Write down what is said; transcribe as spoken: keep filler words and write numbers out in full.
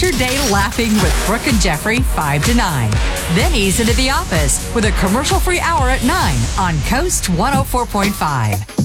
your day laughing with Brooke and Jeffrey five to nine. Then ease into the office with a commercial-free hour at nine on Coast one oh four point five.